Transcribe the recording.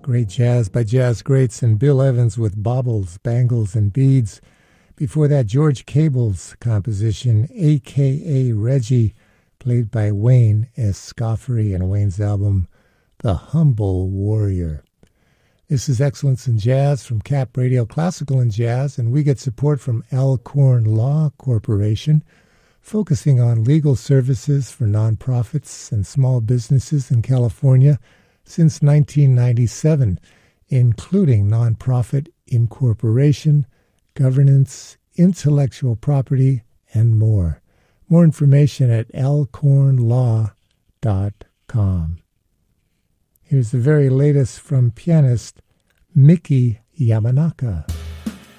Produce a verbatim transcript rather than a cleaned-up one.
Great jazz by jazz greats, and Bill Evans with Baubles, Bangles, and Beads. Before that, George Cable's composition, a k a. Reggie, played by Wayne Escoffery and Wayne's album, The Humble Warrior. This is Excellence in Jazz from Cap Radio Classical and Jazz, and we get support from Alcorn Law Corporation, focusing on legal services for nonprofits and small businesses in California since nineteen ninety-seven, including nonprofit incorporation, governance, intellectual property, and more. More information at alcorn law dot com. Here's the very latest from pianist Miki Yamanaka.